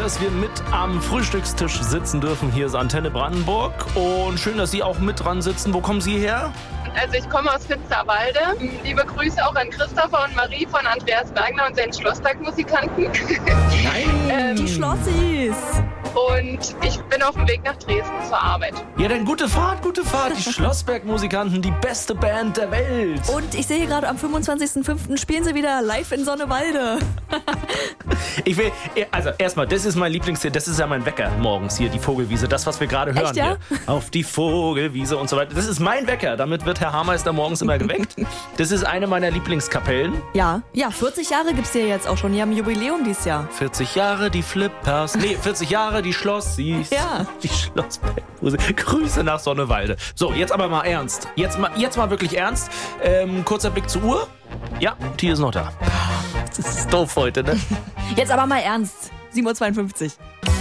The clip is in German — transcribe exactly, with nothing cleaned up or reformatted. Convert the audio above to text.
dass wir mit am Frühstückstisch sitzen dürfen. Hier ist Antenne Brandenburg und schön, dass Sie auch mit dran sitzen. Wo kommen Sie her? Also ich komme aus Finsterwalde. Liebe Grüße auch an Christopher und Marie von Andreas Wagner und seinen Schlossberg-Musikanten. Nein! ähm, Die Schlossis. Und ich bin auf dem Weg nach Dresden zur Arbeit. Ja, dann gute Fahrt, gute Fahrt. Die Schlossberg-Musikanten, die beste Band der Welt. Und ich sehe gerade, am fünfundzwanzigsten fünften spielen sie wieder live in Sonnewalde. Ich will, also erstmal, das ist mein Lieblingstier, das ist ja mein Wecker morgens hier, die Vogelwiese, das, was wir gerade hören. Echt, ja? Hier. Auf die Vogelwiese und so weiter. Das ist mein Wecker, damit wird Herr Haarmeister morgens immer geweckt. Das ist eine meiner Lieblingskapellen. Ja, ja, vierzig Jahre gibt's hier jetzt auch schon. Die haben Jubiläum dieses Jahr. vierzig Jahre die Flippers, nee, vierzig Jahre die Schlossis. Ja. Die Schlossbergmusik. Grüße nach Sonnewalde. So, jetzt aber mal ernst. Jetzt mal, jetzt mal wirklich ernst. Ähm, kurzer Blick zur Uhr. Ja, die ist noch da. Das ist doof heute, ne? Jetzt aber mal ernst. sieben Uhr zweiundfünfzig.